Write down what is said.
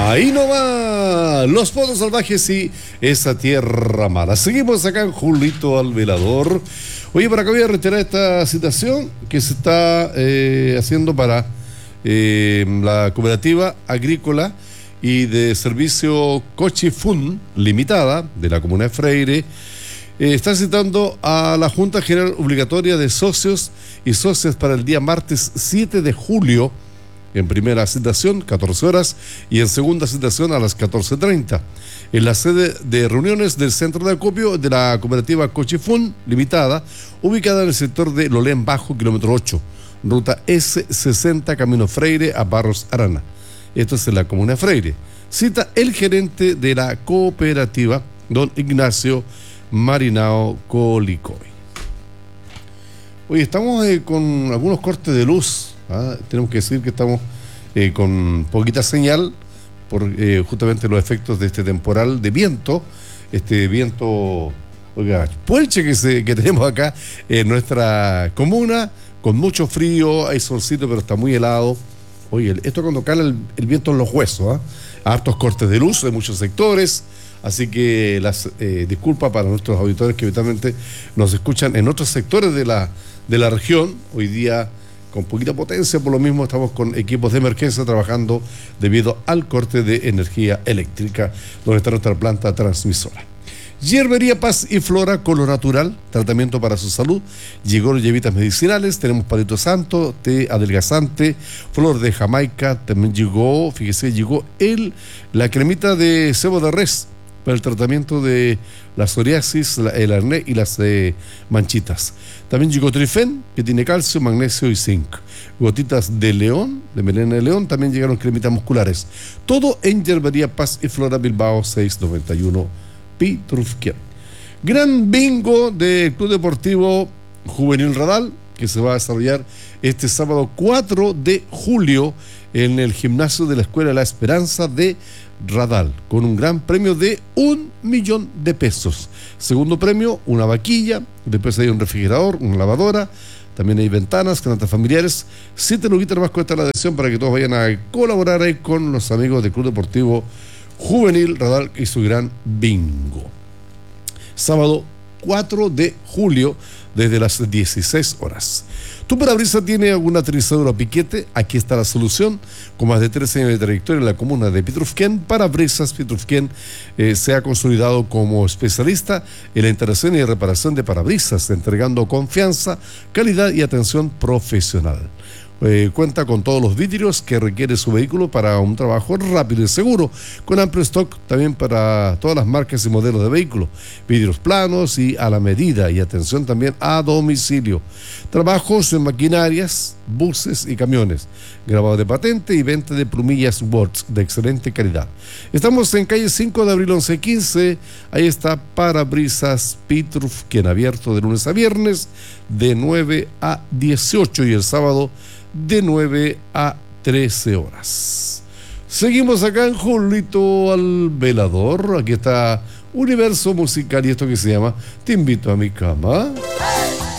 Ahí no va, Los Potros Salvajes y Esa Tierra Mala. Seguimos acá en Julito al Velador. Oye, por acá voy a retirar esta citación que se está haciendo para la Cooperativa Agrícola y de Servicio Cochifún Limitada de la Comuna de Freire. Está citando a la Junta General Obligatoria de Socios y Socias para el día martes 7 de julio. En primera citación, 14 horas, y en segunda citación a las 14:30, en la sede de reuniones del Centro de Acopio de la Cooperativa Cochifún Limitada, ubicada en el sector de Lolén Bajo, kilómetro 8, ruta S60, Camino Freire a Barros Arana. Esto es en la comuna de Freire. Cita el gerente de la cooperativa, don Ignacio Marinao Colicoy. Oye, estamos con algunos cortes de luz. Tenemos que decir que estamos con poquita señal por justamente los efectos de este temporal de viento, este viento, oiga, puelche que tenemos acá en nuestra comuna, con mucho frío, hay solcito pero está muy helado. Oye, esto cuando cala el viento en los huesos, hartos cortes de luz en muchos sectores, así que las disculpas para nuestros auditores que habitualmente nos escuchan en otros sectores de la región. Hoy día con poquita potencia, por lo mismo estamos con equipos de emergencia trabajando debido al corte de energía eléctrica donde está nuestra planta transmisora. Hierbería Paz y Flora, color natural, tratamiento para su salud. Llegó hierbitas medicinales, tenemos palito santo, té adelgazante, flor de Jamaica, también llegó, fíjese, la cremita de cebo de res para el tratamiento de la psoriasis, el acné y las manchitas. También llegó Trifen, que tiene calcio, magnesio y zinc. Gotitas de león, de melena de león, también llegaron cremitas musculares. Todo en Hierbería Paz y Flora, Bilbao 691 Pitrufquén. Gran bingo del Club Deportivo Juvenil Radal, que se va a desarrollar este sábado 4 de julio en el gimnasio de la Escuela La Esperanza de Radal, con un gran premio de 1.000.000 de pesos. Segundo premio, una vaquilla, después hay un refrigerador, una lavadora, también hay ventanas, canastas familiares. 7 luquitas más cuesta la adhesión para que todos vayan a colaborar ahí con los amigos del Club Deportivo Juvenil Radal y su gran bingo. Sábado 4 de julio desde las 16 horas. ¿Tu parabrisas tiene alguna trizadura o piquete? Aquí está la solución. Con más de 13 años de trayectoria en la comuna de Pitrufquén, Parabrisas Pitrufquén se ha consolidado como especialista en la instalación y reparación de parabrisas, entregando confianza, calidad y atención profesional. Cuenta con todos los vidrios que requiere su vehículo para un trabajo rápido y seguro, con amplio stock también para todas las marcas y modelos de vehículos, vidrios planos y a la medida, y atención también a domicilio. Trabajos en maquinarias, buses y camiones, grabado de patente y venta de plumillas Words de excelente calidad. Estamos en calle 5 de abril 1115, ahí está Parabrisas Pitrufquén, abierto de lunes a viernes de 9 a 18 y el sábado de 9 a 13 horas. Seguimos acá en Julito al Velador. Aquí está Universo Musical y esto que se llama Te invito a mi cama.